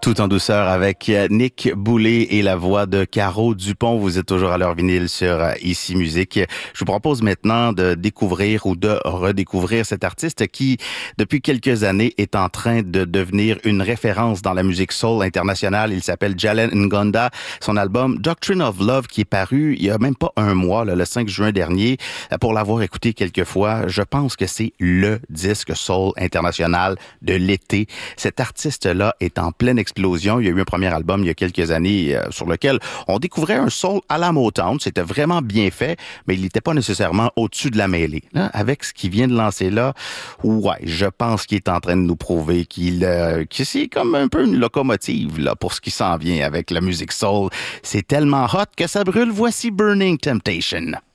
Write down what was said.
Tout en douceur avec Nick Boulay et la voix de Caro Dupont. Vous êtes toujours à l'heure vinyle sur Ici Musique. Je vous propose maintenant de découvrir ou de redécouvrir cet artiste qui, depuis quelques années, est en train de devenir une référence dans la musique soul internationale. Il s'appelle Jalen Ngonda. Son album Doctrine of Love, qui est paru il y a même pas un mois, le 5 juin dernier. Pour l'avoir écouté quelques fois, je pense que c'est le disque soul international de l'été. Cet artiste-là est en pleine explosion. Il y a eu un premier album il y a quelques années sur lequel on découvrait un soul à la Motown. C'était vraiment bien fait, mais il n'était pas nécessairement au-dessus de la mêlée. Là, avec ce qu'il vient de lancer là, ouais, je pense qu'il est en train de nous prouver que c'est comme un peu une locomotive là pour ce qui s'en vient avec la musique soul. C'est tellement hot que ça brûle. Voici Burning Temptation.